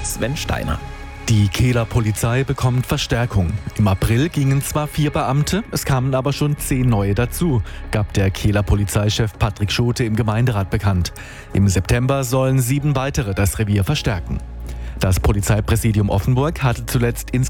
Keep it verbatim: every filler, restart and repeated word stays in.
Sven Steiner. Die Kehler Polizei bekommt Verstärkung. Im April gingen zwar vier Beamte, es kamen aber schon zehn neue dazu, gab der Kehler Polizeichef Patrick Schote im Gemeinderat bekannt. Im September sollen sieben weitere das Revier verstärken. Das Polizeipräsidium Offenburg hatte zuletzt insgesamt